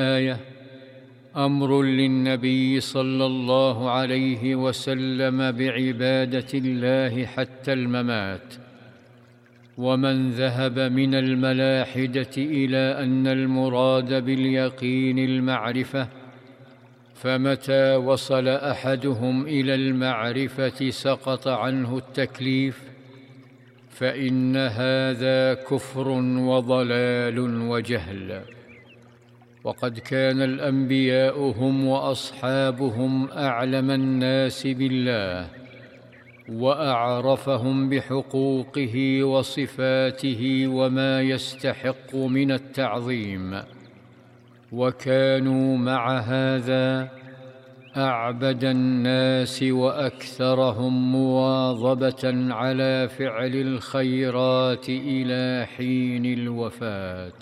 آية أمر للنبي صلى الله عليه وسلم بعبادة الله حتى الممات. ومن ذهب من الملاحدة إلى أن المراد باليقين المعرفة، فمتى وصل أحدهم إلى المعرفة سقط عنه التكليف، فإن هذا كفر وضلال وجهل. وقد كان الأنبياء هم وأصحابهم أعلم الناس بالله وأعرفهم بحقوقه وصفاته وما يستحق من التعظيم، وكانوا مع هذا أعبد الناس وأكثرهم مواظبة على فعل الخيرات إلى حين الوفاة.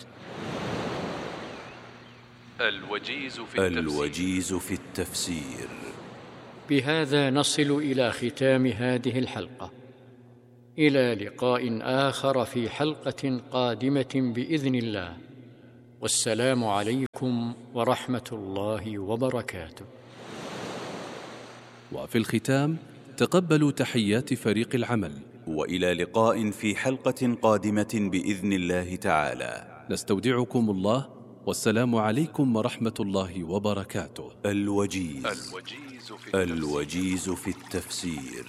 الوجيز في التفسير. بهذا نصل إلى ختام هذه الحلقة. إلى لقاء آخر في حلقة قادمة بإذن الله، والسلام عليكم ورحمة الله وبركاته. وفي الختام تقبلوا تحيات فريق العمل، وإلى لقاء في حلقة قادمة بإذن الله تعالى. نستودعكم الله، والسلام عليكم ورحمة الله وبركاته. الوجيز في التفسير.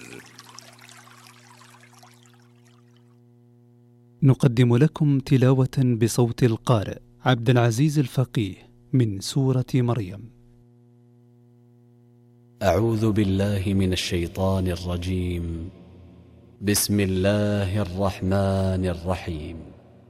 نقدم لكم تلاوة بصوت القارئ عبد العزيز الفقيه من سورة مريم. أعوذ بالله من الشيطان الرجيم. بسم الله الرحمن الرحيم.